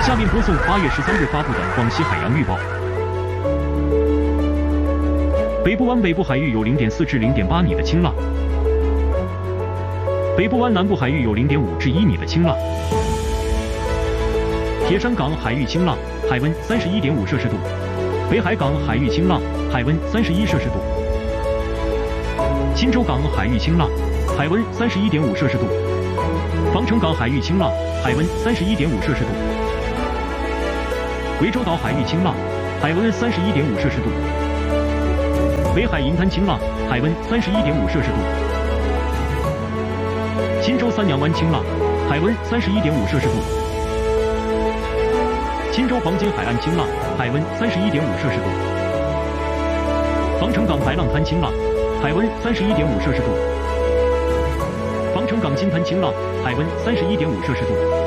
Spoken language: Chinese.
下面播送8月13日发布的广西海洋预报。北部湾北部海域有0.4至0.8米的清浪，北部湾南部海域有0.5至1米的清浪。铁山港海域清浪，海温31.5摄氏度；北海港海域清浪，海温31摄氏度；钦州港海域清浪，海温31.5摄氏度；防城港海域清浪，海温31.5摄氏度；涠洲岛海域清浪，海温31.5摄氏度；北海银滩清浪，海温31.5摄氏度；钦州三娘湾清浪，海温31.5摄氏度；钦州黄金海岸清浪，海温31.5摄氏度；防城港白浪滩清浪，海温31.5摄氏度；防城港金滩清浪，海温31.5摄氏度。